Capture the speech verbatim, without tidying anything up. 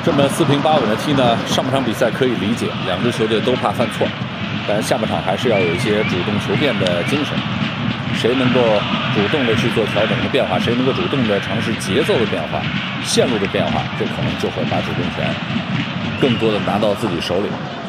这么四平八稳的踢呢，上半场比赛可以理解，两支球队都怕犯错，但下半场还是要有一些主动求变的精神。谁能够主动的去做调整和变化，谁能够主动的尝试节奏的变化、线路的变化，这可能就会把主动权更多的拿到自己手里。